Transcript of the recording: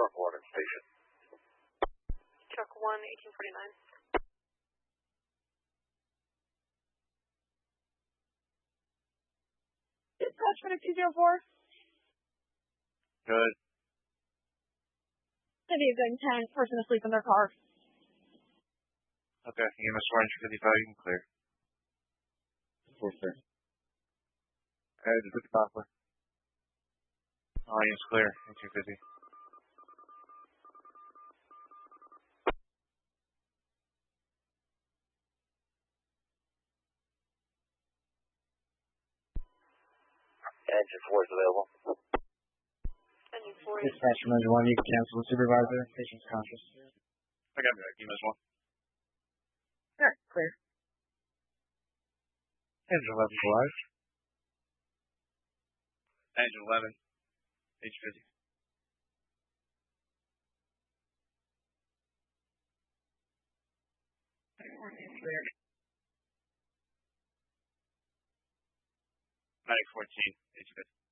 truck 1 in station. Truck 1, 1849. Dispatch for 204. Good. City of Goodington, person asleep in their car. Okay, EMS Ranger 55, you can clear. Yes, sir. Just look at Doppler. Audience clear, 250. Engine 4 is available. Engine 4 is... Dispatch from Engine 1, you can cancel the supervisor. Patient's conscious. I got back, EMS 1. Sure, clear. Engine 11 is alive. Engine 11, H50. Clear. Medic 14, H50.